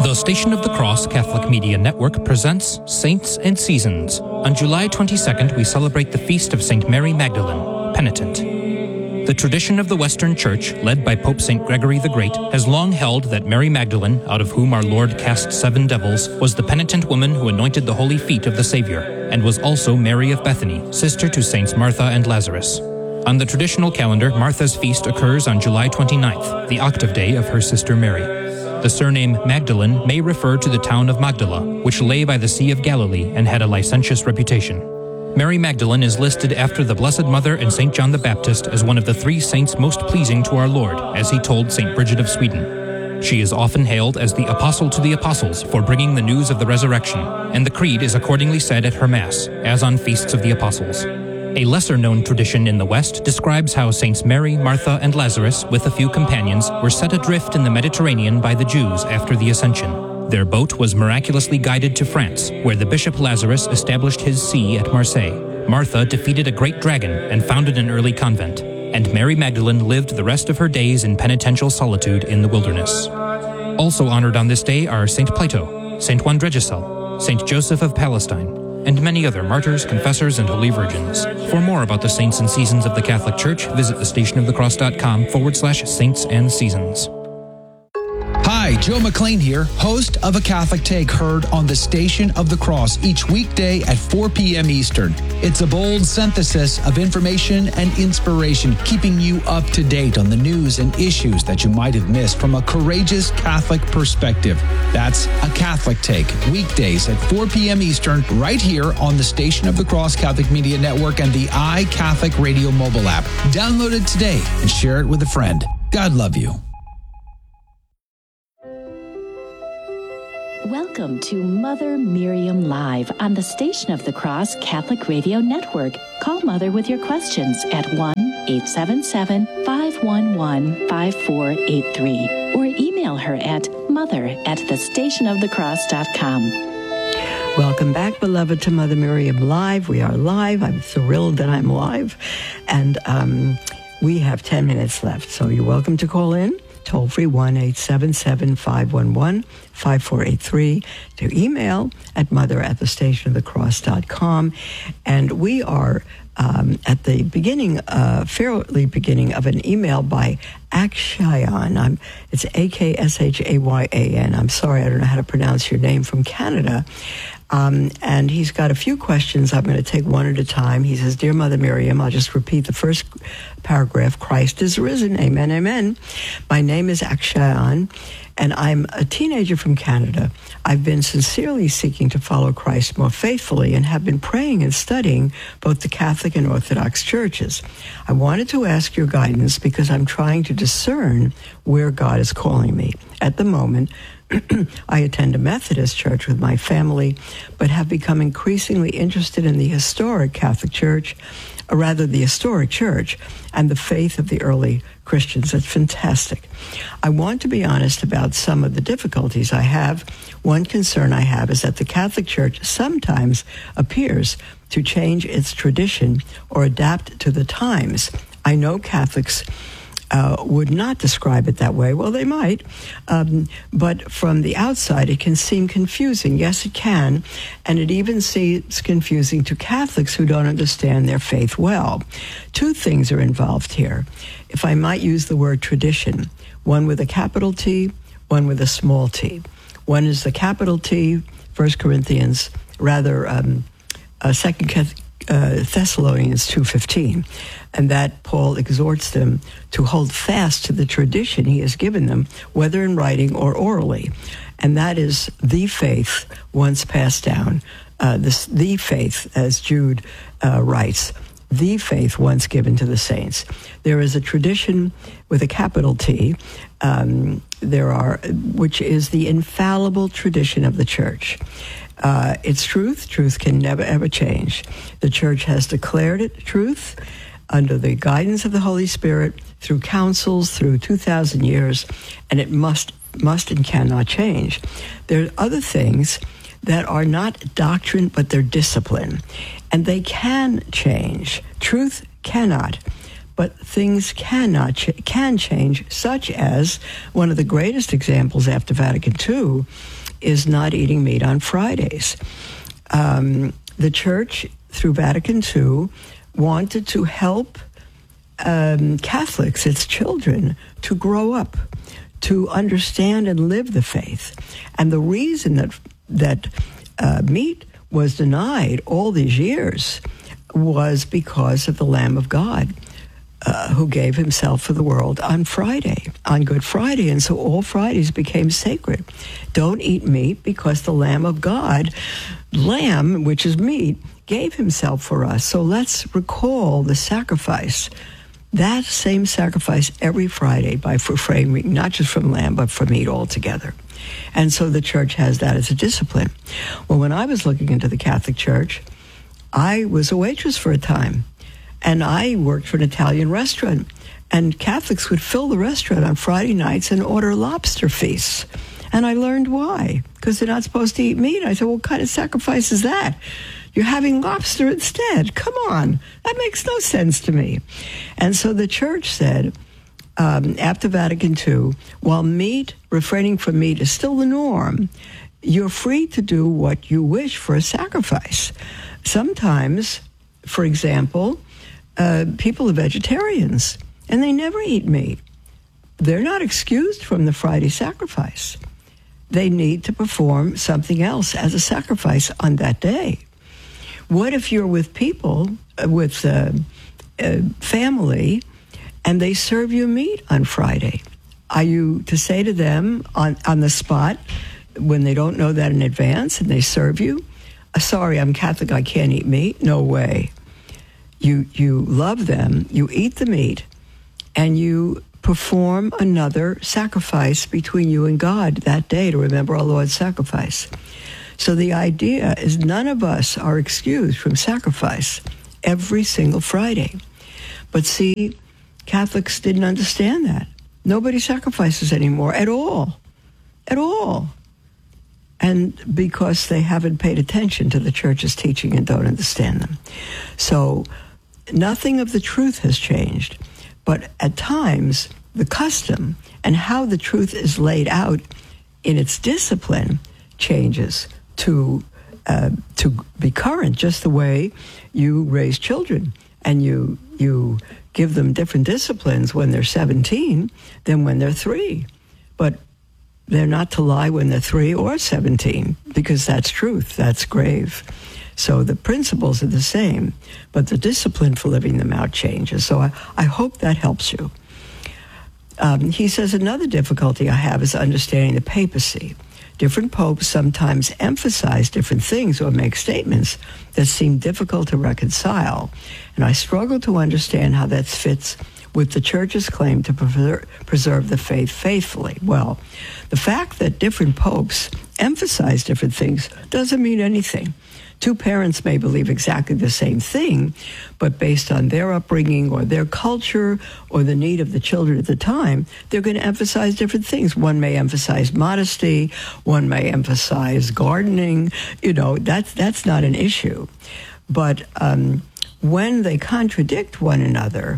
The Station of the Cross Catholic Media Network presents Saints and Seasons. On July 22nd, we celebrate the feast of St. Mary Magdalene, Penitent. The tradition of the Western Church, led by Pope St. Gregory the Great, has long held that Mary Magdalene, out of whom our Lord cast 7 devils, was the penitent woman who anointed the holy feet of the Savior, and was also Mary of Bethany, sister to Saints Martha and Lazarus. On the traditional calendar, Martha's feast occurs on July 29th, the octave day of her sister Mary. The surname Magdalene may refer to the town of Magdala, which lay by the Sea of Galilee and had a licentious reputation. Mary Magdalene is listed after the Blessed Mother and St. John the Baptist as one of the 3 saints most pleasing to our Lord, as he told St. Bridget of Sweden. She is often hailed as the Apostle to the Apostles for bringing the news of the resurrection, and the Creed is accordingly said at her Mass, as on feasts of the Apostles. A lesser-known tradition in the West describes how Saints Mary, Martha, and Lazarus, with a few companions, were set adrift in the Mediterranean by the Jews after the Ascension. Their boat was miraculously guided to France, where the Bishop Lazarus established his see at Marseille. Martha defeated a great dragon and founded an early convent, and Mary Magdalene lived the rest of her days in penitential solitude in the wilderness. Also honored on this day are St. Plato, St. Juan Dregicel, St. Joseph of Palestine, and many other martyrs, confessors, and holy virgins. For more about the saints and seasons of the Catholic Church, visit thestationofthecross.com/saints and seasons. Hi, Joe McLean here, host of A Catholic Take, heard on the Station of the Cross each weekday at 4 p.m. Eastern. It's a bold synthesis of information and inspiration, keeping you up to date on the news and issues that you might have missed from a courageous Catholic perspective. That's A Catholic Take, weekdays at 4 p.m. Eastern, right here on the Station of the Cross Catholic Media Network and the iCatholic Radio mobile app. Download it today and share it with a friend. God love you. Welcome to Mother Miriam Live on the Station of the Cross Catholic Radio Network. Call Mother with your questions at 1-877-511-5483 or email her at mother@thestationofthecross.com. Welcome back, beloved, to Mother Miriam Live. We are live. I'm thrilled that I'm live. And we have 10 minutes left, so you're welcome to call in. Toll free 1-877-511-5483, to email at mother@thestationofthecross.com. And we are at the beginning, fairly beginning of an email by Akshayan. It's Akshayan. I'm sorry, I don't know how to pronounce your name, from Canada. And he's got a few questions. I'm going to take one at a time. He says, Dear Mother Miriam, I'll just repeat the first paragraph. Christ is risen. Amen, amen. My name is Akshayan, and I'm a teenager from Canada. I've been sincerely seeking to follow Christ more faithfully and have been praying and studying both the Catholic and Orthodox churches. I wanted to ask your guidance because I'm trying to discern where God is calling me. At the moment, I attend a Methodist church with my family, but have become increasingly interested in the historic Catholic Church, or rather the historic church, and the faith of the early Christians. It's fantastic. I want to be honest about some of the difficulties I have. One concern I have is that the Catholic Church sometimes appears to change its tradition or adapt to the times. I know Catholics would not describe it that way. Well, they might. But from the outside, it can seem confusing. Yes, it can. And it even seems confusing to Catholics who don't understand their faith well. 2 things are involved here. If I might use the word tradition, one with a capital T, one with a small t. One is the capital T, 1 Corinthians, 2 Thessalonians 2:15, and that Paul exhorts them to hold fast to the tradition he has given them, whether in writing or orally, and that is the faith once passed down. The faith, as Jude writes, the faith once given to the saints. There is a tradition with a capital T, which is the infallible tradition of the Church. It's truth. Truth can never, ever change. The Church has declared it truth under the guidance of the Holy Spirit through councils, through 2,000 years, and it must and cannot change. There are other things that are not doctrine, but they're discipline, and they can change. Truth cannot, But things can change, such as one of the greatest examples after Vatican II is not eating meat on Fridays. The Church, through Vatican II, wanted to help Catholics, its children, to grow up, to understand and live the faith. And the reason that meat was denied all these years was because of the Lamb of God, who gave himself for the world on Friday, on Good Friday. And so all Fridays became sacred. Don't eat meat because the Lamb of God, lamb, which is meat, gave himself for us. So let's recall the sacrifice, that same sacrifice every Friday by refraining, not just from lamb, but from meat altogether. And so the Church has that as a discipline. Well, when I was looking into the Catholic Church, I was a waitress for a time. And I worked for an Italian restaurant. And Catholics would fill the restaurant on Friday nights and order lobster feasts. And I learned why. Because they're not supposed to eat meat. I said, what kind of sacrifice is that? You're having lobster instead. Come on. That makes no sense to me. And so the Church said, after Vatican II, while refraining from meat is still the norm, you're free to do what you wish for a sacrifice. Sometimes, for example, people are vegetarians and they never eat meat. They're not excused from the Friday sacrifice. They need to perform something else as a sacrifice on that day. What if you're with people, with family, and they serve you meat on Friday? Are you to say to them on the spot, when they don't know that in advance and they serve you, sorry, I'm Catholic, I can't eat meat? No way. You love them, you eat the meat, and you perform another sacrifice between you and God that day to remember our Lord's sacrifice. So the idea is none of us are excused from sacrifice every single Friday. But see, Catholics didn't understand that. Nobody sacrifices anymore at all. At all. And because they haven't paid attention to the Church's teaching and don't understand them. So nothing of the truth has changed. But at times, the custom and how the truth is laid out in its discipline changes to be current, just the way you raise children and you give them different disciplines when they're 17 than when they're 3. But they're not to lie when they're 3 or 17, because that's truth, that's grave. So the principles are the same, but the discipline for living them out changes. So I hope that helps you. He says, another difficulty I have is understanding the papacy. Different popes sometimes emphasize different things or make statements that seem difficult to reconcile. And I struggle to understand how that fits with the Church's claim to preserve the faith faithfully. Well, the fact that different popes emphasize different things doesn't mean anything. Two parents may believe exactly the same thing, but based on their upbringing or their culture or the need of the children at the time, they're going to emphasize different things. One may emphasize modesty, one may emphasize gardening. That's not an issue. But when they contradict one another,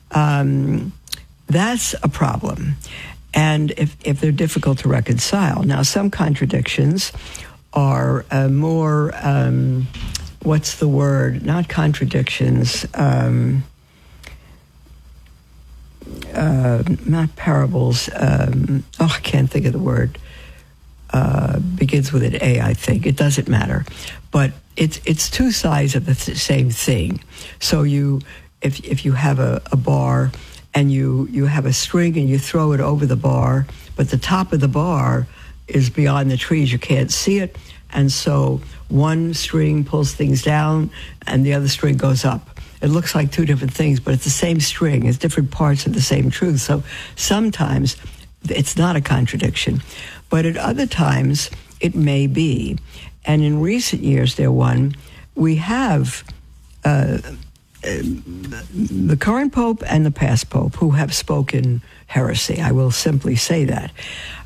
that's a problem. And if they're difficult to reconcile. Now, some contradictions are more, what's the word? Not contradictions, not parables. I can't think of the word. Begins with an A, I think. It doesn't matter. But it's two sides of the same thing. So if you have a bar and you have a string and you throw it over the bar, but the top of the bar is beyond the trees, you can't see it, and so one string pulls things down and the other string goes up. It looks like two different things, but it's the same string. It's different parts of the same truth. So sometimes it's not a contradiction, but at other times it may be. And in recent years, we have the current Pope and the past Pope who have spoken heresy. I will simply say that.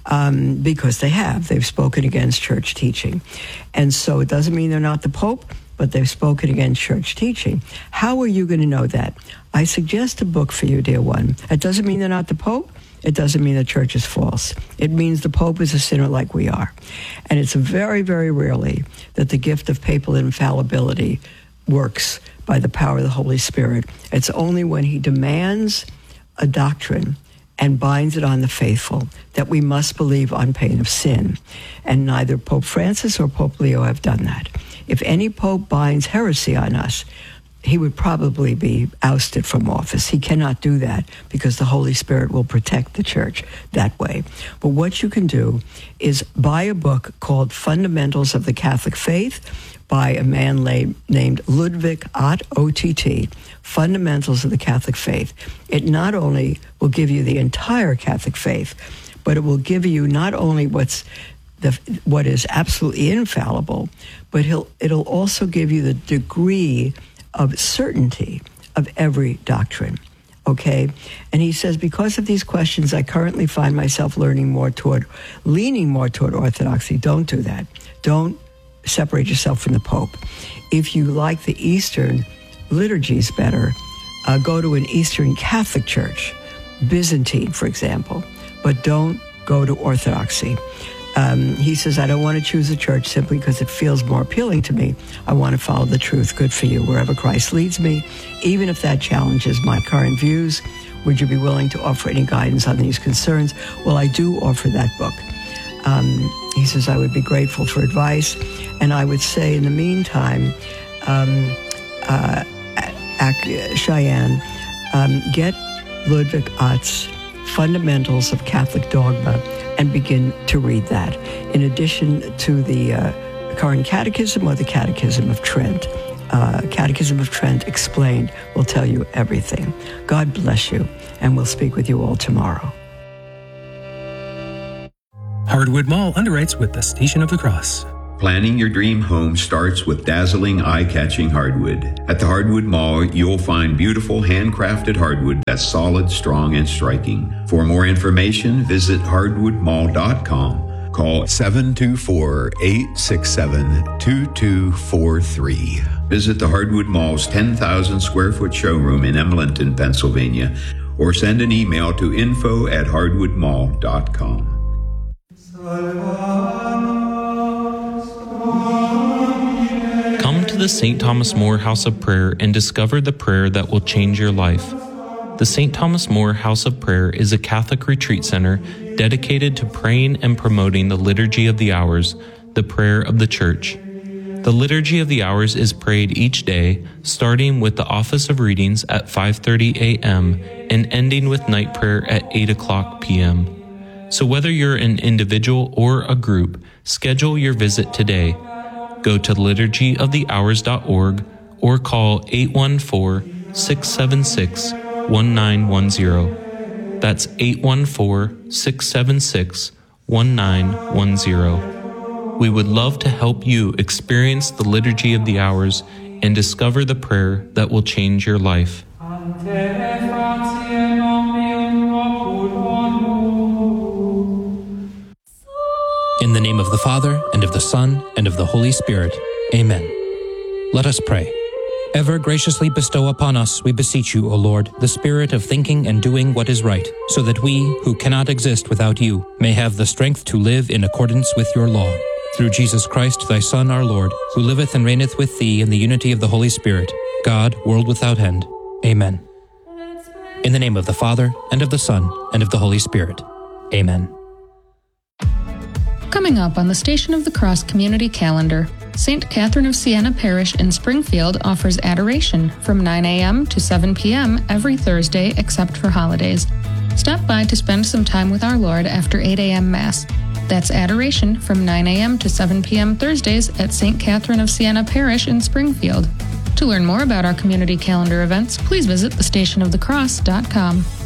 Because they've spoken against church teaching. And so it doesn't mean they're not the Pope, but they've spoken against church teaching. How are you going to know that? I suggest a book for you, dear one. It doesn't mean they're not the Pope. It doesn't mean the church is false. It means the Pope is a sinner like we are. And it's very, very rarely that the gift of papal infallibility works by the power of the Holy Spirit. It's only when he demands a doctrine and binds it on the faithful that we must believe on pain of sin. And neither Pope Francis or Pope Leo have done that. If any pope binds heresy on us, he would probably be ousted from office. He cannot do that because the Holy Spirit will protect the church that way. But what you can do is buy a book called Fundamentals of the Catholic Faith by a man named Ludwig Ott, O-T-T, Fundamentals of the Catholic Faith. It not only will give you the entire Catholic faith, but it will give you not only what is absolutely infallible, but it'll also give you the degree of certainty of every doctrine. Okay? And he says, because of these questions, I currently find myself leaning more toward orthodoxy. Don't do that. Don't separate yourself from the Pope. If you like the Eastern liturgies better, go to an Eastern Catholic church, Byzantine, for example, but don't go to Orthodoxy. He says, I don't want to choose a church simply because it feels more appealing to me. I want to follow the truth. Good for you. Wherever Christ leads me, even if that challenges my current views, would you be willing to offer any guidance on these concerns? Well, I do offer that book. He says, I would be grateful for advice. And I would say, in the meantime, Cheyenne, get Ludwig Ott's Fundamentals of Catholic Dogma and begin to read that. In addition to the current catechism or the Catechism of Trent. Catechism of Trent Explained will tell you everything. God bless you, and we'll speak with you all tomorrow. Hardwood Mall underwrites with the Station of the Cross. Planning your dream home starts with dazzling, eye-catching hardwood. At the Hardwood Mall, you'll find beautiful, handcrafted hardwood that's solid, strong, and striking. For more information, visit hardwoodmall.com. Call 724-867-2243. Visit the Hardwood Mall's 10,000 square foot showroom in Embleton, Pennsylvania, or send an email to info@hardwoodmall.com. Come to the St. Thomas More House of Prayer and discover the prayer that will change your life. The St. Thomas More House of Prayer is a Catholic retreat center dedicated to praying and promoting the Liturgy of the Hours, the prayer of the Church. The Liturgy of the Hours is prayed each day, starting with the Office of Readings at 5:30 a.m. and ending with night prayer at 8 o'clock p.m. So whether you're an individual or a group, schedule your visit today. Go to liturgyofthehours.org or call 814-676-1910. That's 814-676-1910. We would love to help you experience the Liturgy of the Hours and discover the prayer that will change your life. In the name of the Father, and of the Son, and of the Holy Spirit. Amen. Let us pray. Ever graciously bestow upon us, we beseech you, O Lord, the spirit of thinking and doing what is right, so that we, who cannot exist without you, may have the strength to live in accordance with your law. Through Jesus Christ, thy Son, our Lord, who liveth and reigneth with thee in the unity of the Holy Spirit, God, world without end. Amen. In the name of the Father, and of the Son, and of the Holy Spirit. Amen. Coming up on the Station of the Cross community calendar, St. Catherine of Siena Parish in Springfield offers adoration from 9 a.m. to 7 p.m. every Thursday except for holidays. Stop by to spend some time with our Lord after 8 a.m. Mass. That's adoration from 9 a.m. to 7 p.m. Thursdays at St. Catherine of Siena Parish in Springfield. To learn more about our community calendar events, please visit thestationofthecross.com.